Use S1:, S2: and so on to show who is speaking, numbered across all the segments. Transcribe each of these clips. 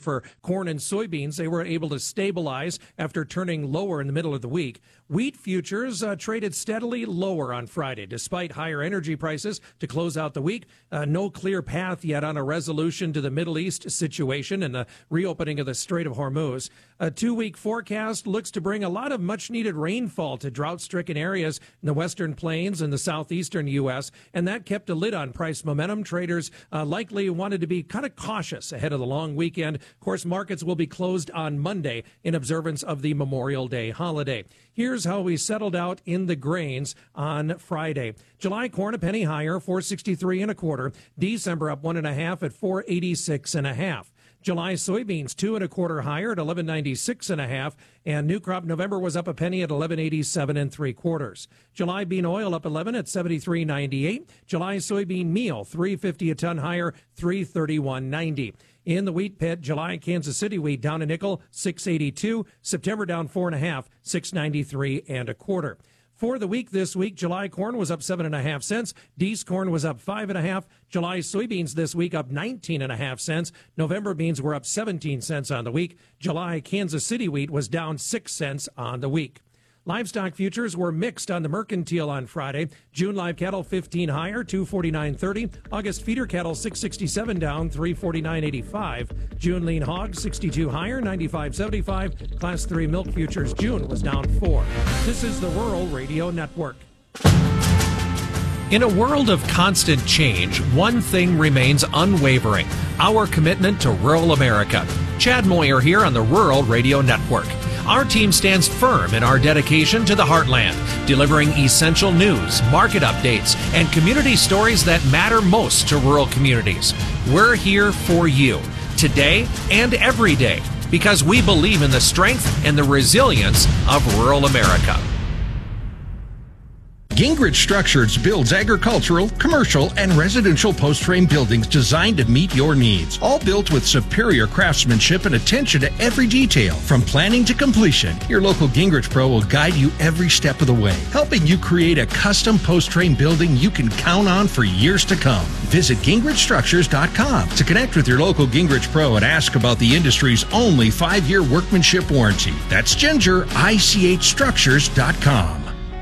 S1: for corn and soybeans. They were able to stabilize after turning lower in the middle of the week. Wheat futures traded steadily lower on Friday, despite higher energy prices to close out the week. No clear path yet on a resolution to the Middle East situation and the reopening of the Strait of Hormuz. A 2-week forecast looks to bring a lot of much-needed rainfall to drought-stricken areas in the western plains and the southeastern U.S., and that kept a lid on price momentum. Traders likely wanted to be kind of cautious ahead of the long weekend. Of course, markets will be closed on Monday in observance of the Memorial Day holiday. Here's how we settled out in the grains on Friday. July corn a penny higher, $4.63 1/4. December up 1.5 at $4.86 1/2. July soybeans 2 1/4 higher at $11.96 1/2, and new crop November was up a penny at $11.87 3/4. July bean oil up 11 at $73.98. July soybean meal $3.50 a ton higher, $3.31.90. In the wheat pit, July Kansas City wheat down a nickel, $6.82. September down 4.5, $6.93 1/4. For the week this week, July corn was up 7.5 cents. Dees corn was up 5.5. July soybeans this week up 19.5 cents. November beans were up 17 cents on the week. July Kansas City wheat was down 6 cents on the week. Livestock futures were mixed on the mercantile on Friday. June live cattle 15 higher, 249.30. August feeder cattle 667 down, 349.85. June lean hogs 62 higher, 95.75. Class 3 milk futures June was down 4. This is the Rural Radio Network.
S2: In a world of constant change, one thing remains unwavering: our commitment to rural America. Chad Moyer here on the Rural Radio Network. Our team stands firm in our dedication to the heartland, delivering essential news, market updates, and community stories that matter most to rural communities. We're here for you, today and every day, because we believe in the strength and the resilience of rural America.
S3: Gingrich Structures builds agricultural, commercial, and residential post-frame buildings designed to meet your needs. All built with superior craftsmanship and attention to every detail. From planning to completion, your local Gingrich Pro will guide you every step of the way, helping you create a custom post-frame building you can count on for years to come. Visit GingrichStructures.com to connect with your local Gingrich Pro and ask about the industry's only 5-year workmanship warranty. That's GingerICHStructures.com.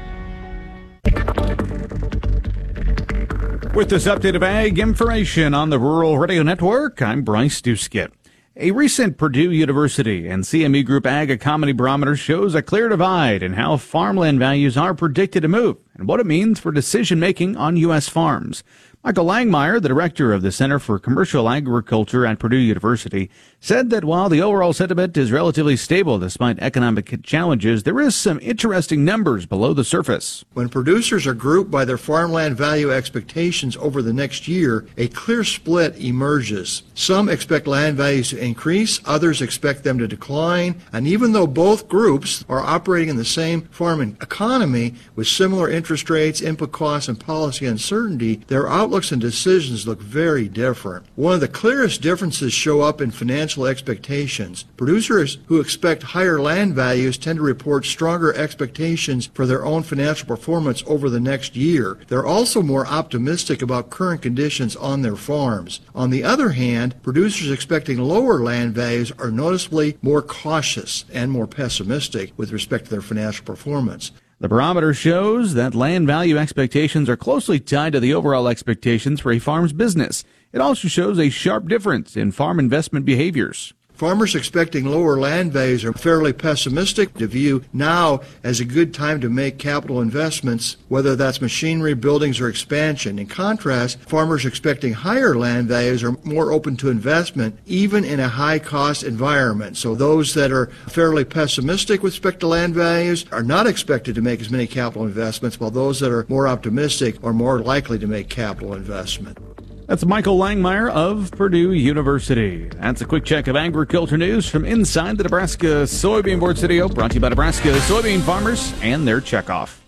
S4: With this update of ag information on the Rural Radio Network, I'm Bryce Duskett. A recent Purdue University and CME Group Ag Economy Barometer shows a clear divide in how farmland values are predicted to move and what it means for decision-making on U.S. farms. Michael Langmeyer, the director of the Center for Commercial Agriculture at Purdue University, said that while the overall sentiment is relatively stable despite economic challenges, there is some interesting numbers below the surface.
S5: When producers are grouped by their farmland value expectations over the next year, a clear split emerges. Some expect land values to increase, others expect them to decline, and even though both groups are operating in the same farming economy with similar interest rates, input costs, and policy uncertainty, their outlooks and decisions look very different. One of the clearest differences show up in financial expectations. Producers who expect higher land values tend to report stronger expectations for their own financial performance over the next year. They're also more optimistic about current conditions on their farms. On the other hand, producers expecting lower land values are noticeably more cautious and more pessimistic with respect to their financial performance.
S4: The barometer shows that land value expectations are closely tied to the overall expectations for a farm's business. It also shows a sharp difference in farm investment behaviors.
S5: Farmers expecting lower land values are fairly pessimistic to view now as a good time to make capital investments, whether that's machinery, buildings, or expansion. In contrast, farmers expecting higher land values are more open to investment, even in a high-cost environment. So those that are fairly pessimistic with respect to land values are not expected to make as many capital investments, while those that are more optimistic are more likely to make capital investment.
S4: That's Michael Langmeyer of Purdue University. That's a quick check of agriculture news from inside the Nebraska Soybean Board Studio, brought to you by Nebraska soybean farmers and their checkoff.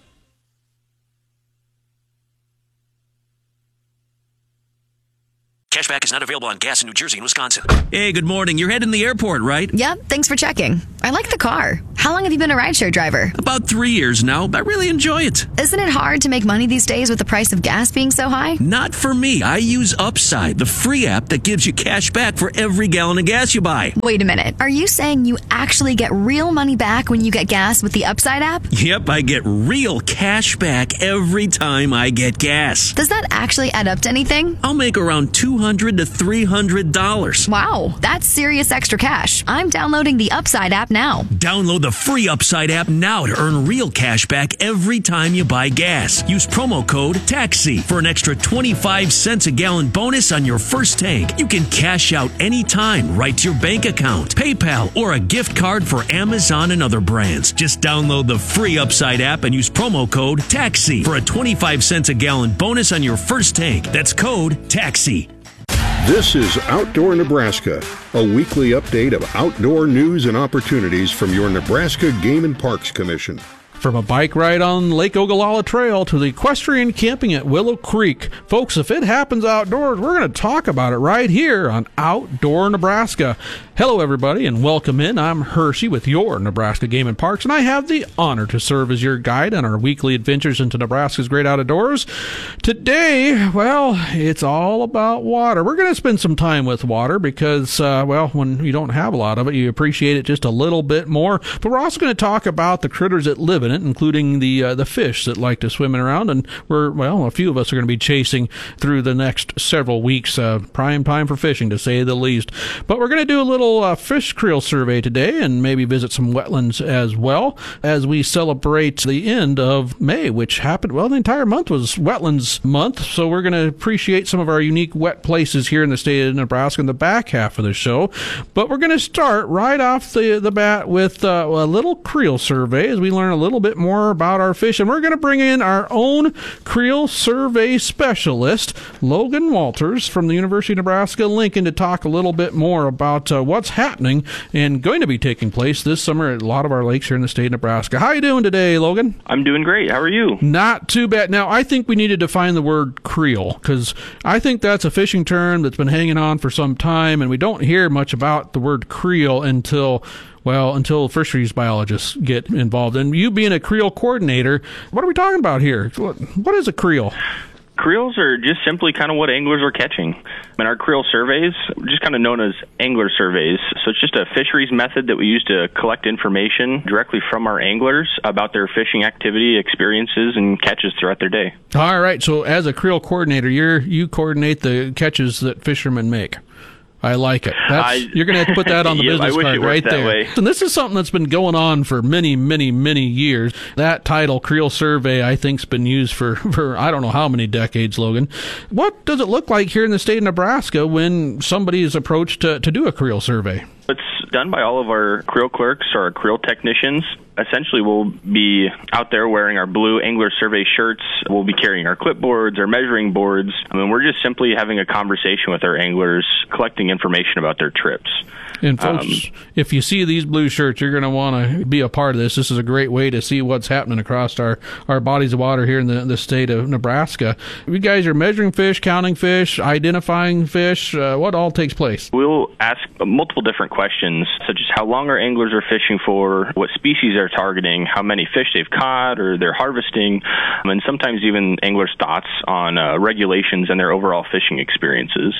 S6: Cashback is not available on gas in New Jersey and Wisconsin. Hey, good morning. You're heading to the airport, right?
S7: Yep, thanks for checking. I like the car.
S6: How long have you been a rideshare driver?
S7: About 3 years now, but I really enjoy it.
S6: Isn't it hard to make money these days with the price of gas being so high?
S7: Not for me. I use Upside, the free app that gives you cash back for every gallon of gas you buy.
S6: Wait a minute. Are you saying you actually get real money back when you get gas with the Upside app?
S7: Yep, I get real cash back every time I get gas.
S6: Does that actually add up to anything?
S7: I'll make around $200 to $300.
S6: Wow, that's serious extra cash. I'm downloading the Upside app now.
S7: Download the free Upside app now to earn real cash back every time you buy gas. Use promo code TAXI for an extra 25 cents a gallon bonus on your first tank. You can cash out anytime right to your bank account, PayPal, or a gift card for Amazon and other brands. Just download the free Upside app and use promo code TAXI for a 25 cents a gallon bonus on your first tank. That's code TAXI.
S8: This is Outdoor Nebraska, a weekly update of outdoor news and opportunities from your Nebraska Game and Parks Commission.
S9: From a bike ride on Lake Ogallala Trail to the equestrian camping at Willow Creek. Folks, if it happens outdoors, we're going to talk about it right here on Outdoor Nebraska. Hello, everybody, and welcome in. I'm Hershey with your Nebraska Game and Parks, and I have the honor to serve as your guide on our weekly adventures into Nebraska's great outdoors. Today, well, it's all about water. We're going to spend some time with water because, when you don't have a lot of it, you appreciate it just a little bit more. But we're also going to talk about the critters that live in it, including the fish that like to swim around, and a few of us are going to be chasing through the next several weeks. Prime time for fishing, to say the least. But we're going to do a little fish creel survey today and maybe visit some wetlands as well as we celebrate the end of May, which happened, the entire month was wetlands month, so we're going to appreciate some of our unique wet places here in the state of Nebraska in the back half of the show. But we're going to start right off the bat with a little creel survey as we learn a little bit more about our fish, and we're going to bring in our own creel survey specialist, Logan Walters from the University of Nebraska-Lincoln, to talk a little bit more about what's happening and going to be taking place this summer at a lot of our lakes here in the state of Nebraska. How you doing today, Logan?
S10: I'm doing great. How are you?
S9: Not too bad. Now, I think we need to define the word creel, because I think that's a fishing term that's been hanging on for some time, and we don't hear much about the word creel until fisheries biologists get involved. And you being a creel coordinator, what are we talking about here? What is a creel?
S10: Creels are just simply kind of what anglers are catching. And our creel surveys, just kind of known as angler surveys. So it's just a fisheries method that we use to collect information directly from our anglers about their fishing activity, experiences, and catches throughout their day.
S9: All right. So as a creel coordinator, you coordinate the catches that fishermen make. I like it. You're going to have to put that on the business card right there.
S10: Way.
S9: And this is something that's been going on for many, many, many years. That title, Creel Survey, I think has been used for I don't know how many decades, Logan. What does it look like here in the state of Nebraska when somebody is approached to do a Creel Survey?
S10: It's done by all of our creel clerks or our creel technicians. Essentially, we'll be out there wearing our blue Angler Survey shirts. We'll be carrying our clipboards, our measuring boards. We're just simply having a conversation with our anglers, collecting information about their trips.
S9: And folks, if you see these blue shirts, you're going to want to be a part of this. This is a great way to see what's happening across our bodies of water here in the state of Nebraska. You guys are measuring fish, counting fish, identifying fish. What all takes place?
S10: We'll ask multiple different questions, such as how long our anglers are fishing for, what species they're targeting, how many fish they've caught or they're harvesting, and sometimes even anglers' thoughts on regulations and their overall fishing experiences.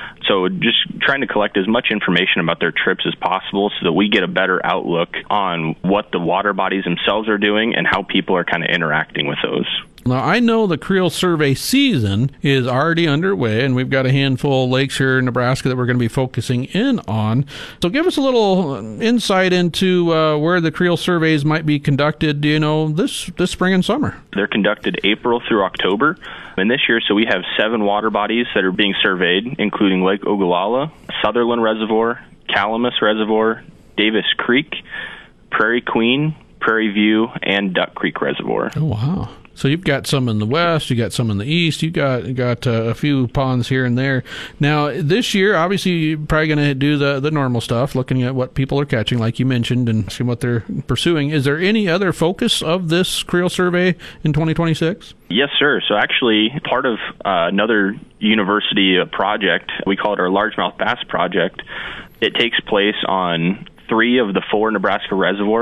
S10: So just trying to collect as much information about their trips as possible so that we get a better outlook on what the water bodies themselves are doing and how people are kind of interacting with those.
S9: Now, I know the Creel Survey season is already underway, and we've got a handful of lakes here in Nebraska that we're going to be focusing in on. So give us a little insight into where the Creel surveys might be conducted, this spring and summer.
S10: They're conducted April through October. And this year, so we have 7 water bodies that are being surveyed, including Lake Ogallala, Sutherland Reservoir, Calamus Reservoir, Davis Creek, Prairie Queen, Prairie View, and Duck Creek Reservoir.
S9: Oh, wow. So you've got some in the west, you got some in the east, you got a few ponds here and there. Now, this year, obviously, you're probably going to do the normal stuff, looking at what people are catching, like you mentioned, and seeing what they're pursuing. Is there any other focus of this Creel survey in 2026?
S10: Yes, sir. So actually, part of another university project, we call it our Largemouth Bass Project. It takes place on 3 of the 4 Nebraska reservoirs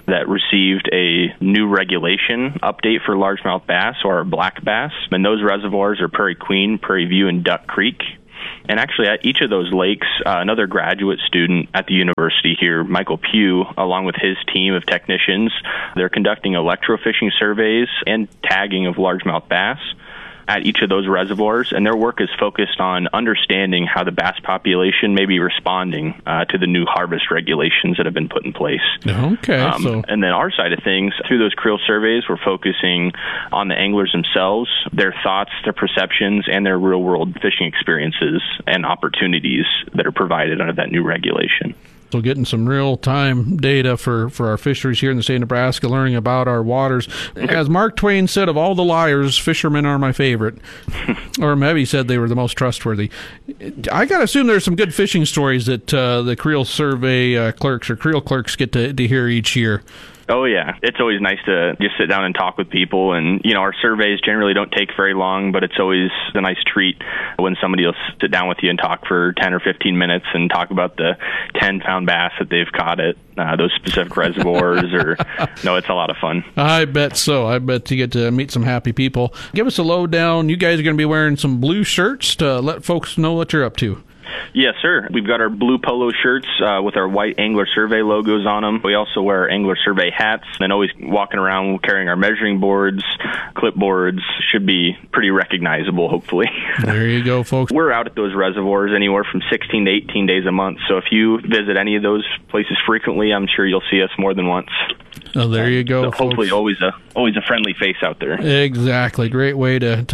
S10: that received a new regulation update for largemouth bass, or black bass. And those reservoirs are Prairie Queen, Prairie View, and Duck Creek. And actually, at each of those lakes, another graduate student at the university here, Michael Pugh, along with his team of technicians, they're conducting electrofishing surveys and tagging of largemouth bass at each of those reservoirs, and their work is focused on understanding how the bass population may be responding to the new harvest regulations that have been put in place.
S9: Okay.
S10: And then our side of things, through those creel surveys, we're focusing on the anglers themselves, their thoughts, their perceptions, and their real-world fishing experiences and opportunities that are provided under that new regulation.
S9: So getting some real-time data for our fisheries here in the state of Nebraska, learning about our waters. As Mark Twain said, of all the liars, fishermen are my favorite. Or maybe he said they were the most trustworthy. I got to assume there's some good fishing stories that the creel survey clerks or creel clerks get to hear each year.
S10: Oh, yeah. It's always nice to just sit down and talk with people. And, you know, our surveys generally don't take very long, but it's always a nice treat when somebody will sit down with you and talk for 10 or 15 minutes and talk about the 10-pound bass that they've caught at those specific reservoirs. No, it's a lot of fun.
S9: I bet so. I bet you get to meet some happy people. Give us a lowdown. You guys are going to be wearing some blue shirts to let folks know what you're up to.
S10: Yes, sir. We've got our blue polo shirts with our white Angler Survey logos on them. We also wear our Angler Survey hats and always walking around carrying our measuring boards, clipboards. Should be pretty recognizable, hopefully.
S9: There you go, folks.
S10: We're out at those reservoirs anywhere from 16 to 18 days a month. So if you visit any of those places frequently, I'm sure you'll see us more than once.
S9: Oh, there you go.
S10: So hopefully, always a friendly face out there.
S9: Exactly. Great way to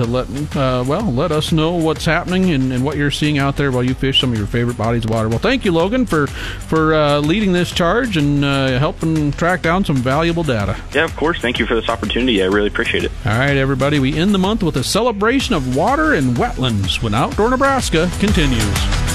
S9: let us know what's happening and what you're seeing out there while you fish some of your favorite bodies of water. Well, thank you, Logan, for leading this charge and helping track down some valuable data.
S10: Yeah, of course. Thank you for this opportunity. I really appreciate it.
S9: All right, everybody. We end the month with a celebration of water and wetlands when Outdoor Nebraska continues.